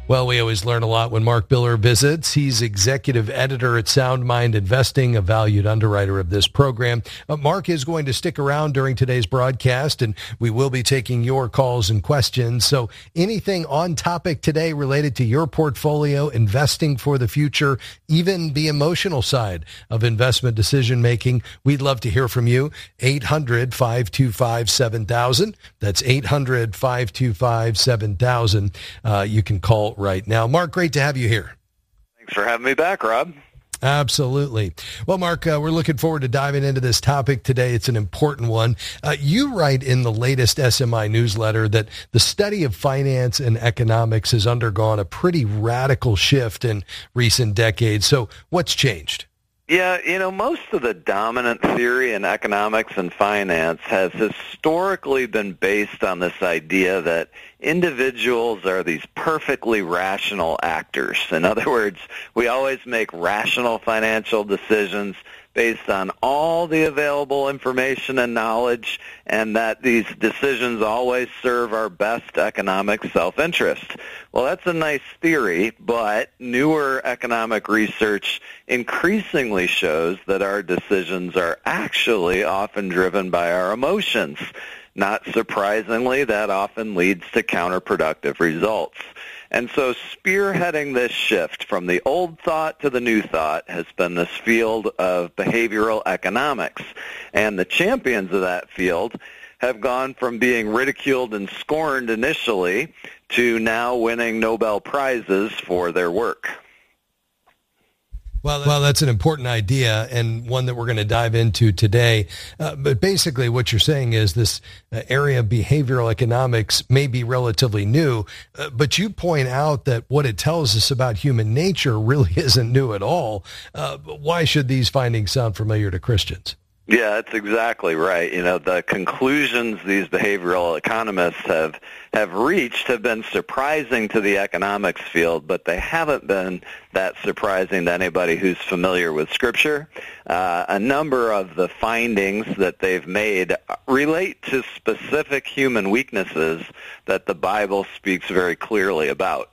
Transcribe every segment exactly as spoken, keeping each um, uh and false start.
Well, we always learn a lot when Mark Biller visits. He's executive editor at Sound Mind Investing, a valued underwriter of this program. Uh, Mark is going to stick around during today's broadcast, and we will be taking your calls and questions. So anything on topic today related to your portfolio, investing for the future, even the emotional side of investment decision-making, we'd love to hear from you. eight hundred, five two five, seven thousand. That's eight hundred, five two five, seven thousand. Uh, you can call right now. Mark, great to have you here. Thanks for having me back, Rob. Absolutely. Well, Mark, uh, we're looking forward to diving into this topic today. It's an important one. Uh, you write in the latest S M I newsletter that the study of finance and economics has undergone a pretty radical shift in recent decades. So what's changed? Yeah, you know, most of the dominant theory in economics and finance has historically been based on this idea that individuals are these perfectly rational actors. In other words, we always make rational financial decisions based on all the available information and knowledge, and that these decisions always serve our best economic self-interest. Well, that's a nice theory, but newer economic research increasingly shows that our decisions are actually often driven by our emotions. Not surprisingly, that often leads to counterproductive results. And so spearheading this shift from the old thought to the new thought has been this field of behavioral economics. And the champions of that field have gone from being ridiculed and scorned initially to now winning Nobel Prizes for their work. Well, well, that's an important idea and one that we're going to dive into today. Uh, but basically what you're saying is this uh, area of behavioral economics may be relatively new, uh, but you point out that what it tells us about human nature really isn't new at all. Uh, why should these findings sound familiar to Christians? Yeah, that's exactly right. You know, the conclusions these behavioral economists have have reached have been surprising to the economics field, but they haven't been that surprising to anybody who's familiar with Scripture. Uh, a number of the findings that they've made relate to specific human weaknesses that the Bible speaks very clearly about.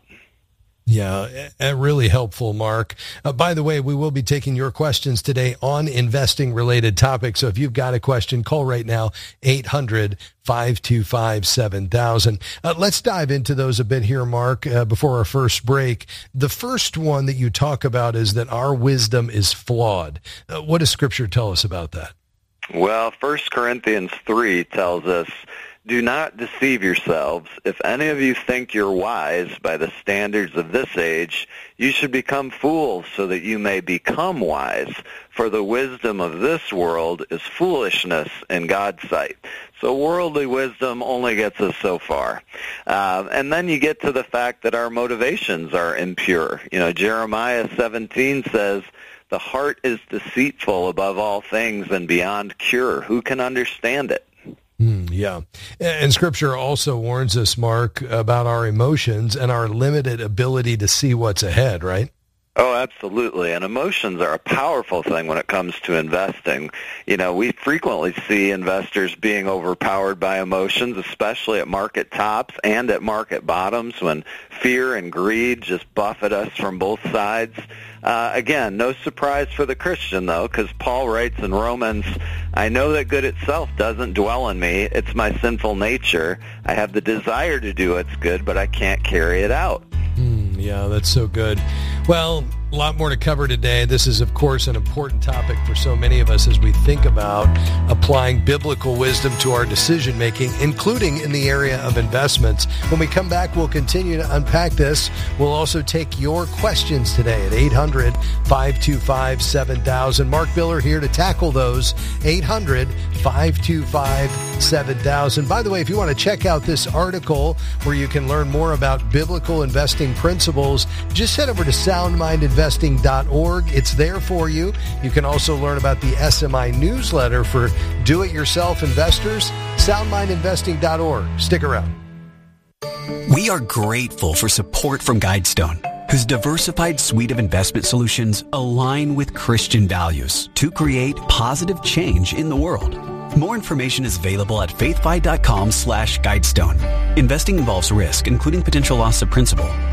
Yeah, really helpful, Mark. Uh, by the way, we will be taking your questions today on investing-related topics. So if you've got a question, call right now, eight hundred, five two five, seven thousand. Uh, let's dive into those a bit here, Mark, uh, before our first break. The first one that you talk about is that our wisdom is flawed. Uh, what does Scripture tell us about that? Well, First Corinthians three tells us, "Do not deceive yourselves. If any of you think you're wise by the standards of this age, you should become fools so that you may become wise. For the wisdom of this world is foolishness in God's sight." So worldly wisdom only gets us so far. Uh, and then you get to the fact that our motivations are impure. You know, Jeremiah seventeen says, "The heart is deceitful above all things and beyond cure. Who can understand it?" Mm, yeah. And Scripture also warns us, Mark, about our emotions and our limited ability to see what's ahead, right? Oh, absolutely. And emotions are a powerful thing when it comes to investing. You know, we frequently see investors being overpowered by emotions, especially at market tops and at market bottoms when fear and greed just buffet us from both sides. Uh, again, no surprise for the Christian, though, because Paul writes in Romans, "I know that good itself doesn't dwell in me. It's my sinful nature. I have the desire to do what's good, but I can't carry it out." Mm, yeah, that's so good. Well, a lot more to cover today. This is, of course, an important topic for so many of us as we think about applying biblical wisdom to our decision-making, including in the area of investments. When we come back, we'll continue to unpack this. We'll also take your questions today at eight hundred, five two five, seven thousand. Mark Biller here to tackle those. eight hundred, five two five, seven thousand. By the way, if you want to check out this article where you can learn more about biblical investing principles, just head over to sound mind investing dot org. It's there for you. You can also learn about the S M I newsletter for do-it-yourself investors, sound mind investing dot org. Stick around. We are grateful for support from Guidestone, whose diversified suite of investment solutions align with Christian values to create positive change in the world. More information is available at faithfi dot com slash Guidestone. Investing involves risk, including potential loss of principal.